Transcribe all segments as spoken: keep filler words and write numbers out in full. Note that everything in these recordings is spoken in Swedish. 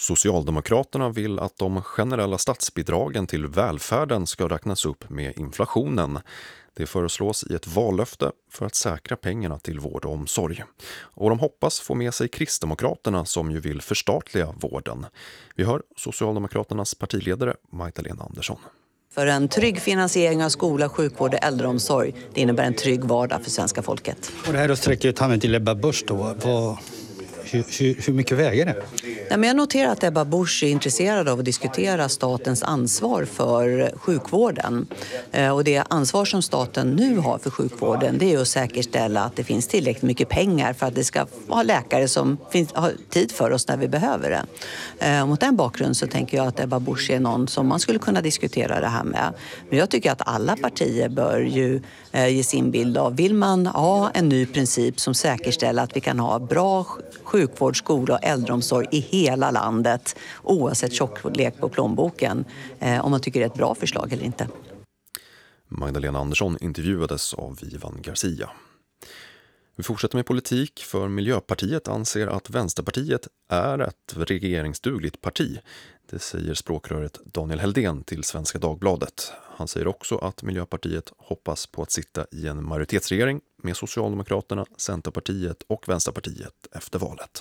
Socialdemokraterna vill att de generella statsbidragen till välfärden ska räknas upp med inflationen. Det föreslås i ett vallöfte för att säkra pengarna till vård och omsorg. Och de hoppas få med sig Kristdemokraterna som ju vill förstatliga vården. Vi hör Socialdemokraternas partiledare Magdalena Andersson. För en trygg finansiering av skola, sjukvård och äldreomsorg, det innebär en trygg vardag för svenska folket. Och det här då sträcker ut handen till Ebba Busch då. På, hur, hur, hur mycket väger det? Ja, men jag noterar att Ebba Busch är intresserad av att diskutera statens ansvar för sjukvården. Eh, och det ansvar som staten nu har för sjukvården, det är att säkerställa att det finns tillräckligt mycket pengar för att det ska ha läkare som finns, har tid för oss när vi behöver det. Eh, mot den bakgrunden så tänker jag att Ebba Busch är någon som man skulle kunna diskutera det här med. Men jag tycker att alla partier bör ju eh, ge sin bild av, vill man ha en ny princip som säkerställer att vi kan ha bra sjukvård, skola och äldreomsorg i hela landet oavsett tjocklek på plånboken, eh, om man tycker det är ett bra förslag eller inte. Magdalena Andersson intervjuades av Ivan Garcia. Vi fortsätter med politik, för Miljöpartiet anser att Vänsterpartiet är ett regeringsdugligt parti. Det säger språkröret Daniel Heldén till Svenska Dagbladet. Han säger också att Miljöpartiet hoppas på att sitta i en majoritetsregering med Socialdemokraterna, Centerpartiet och Vänsterpartiet efter valet.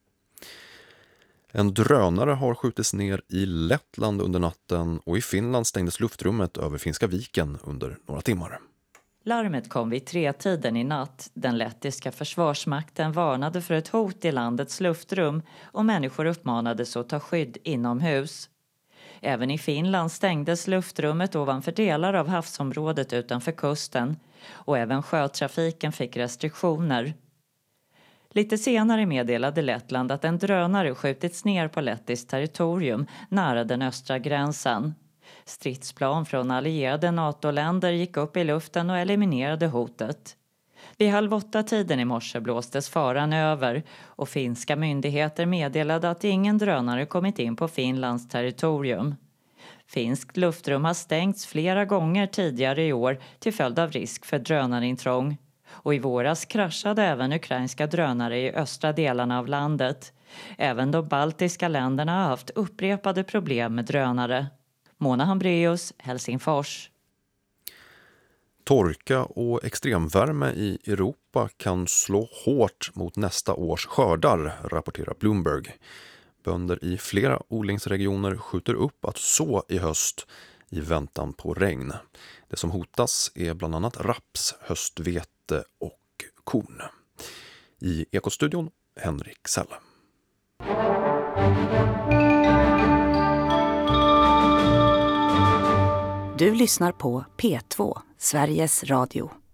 En drönare har skjutits ner i Lettland under natten och i Finland stängdes luftrummet över Finska viken under några timmar. Larmet kom vid tretiden i natt. Den lettiska försvarsmakten varnade för ett hot i landets luftrum och människor uppmanades att ta skydd inomhus. Även i Finland stängdes luftrummet ovanför delar av havsområdet utanför kusten och även sjötrafiken fick restriktioner. Lite senare meddelade Lettland att en drönare skjutits ner på lettiskt territorium nära den östra gränsen. Stridsplan från allierade NATO-länder gick upp i luften och eliminerade hotet. Vid halv åtta tiden i morse blåstes faran över och finska myndigheter meddelade att ingen drönare kommit in på Finlands territorium. Finskt luftrum har stängts flera gånger tidigare i år till följd av risk för drönarintrång. Och i våras kraschade även ukrainska drönare i östra delarna av landet. Även de baltiska länderna har haft upprepade problem med drönare. Mona Hambreus, Helsingfors. Torka och extremvärme i Europa kan slå hårt mot nästa års skördar, rapporterar Bloomberg. Bönder i flera odlingsregioner skjuter upp att så i höst i väntan på regn. Det som hotas är bland annat raps, höstvete och korn. I Ekostudion, Henrik Selle. Du lyssnar på P två, Sveriges Radio.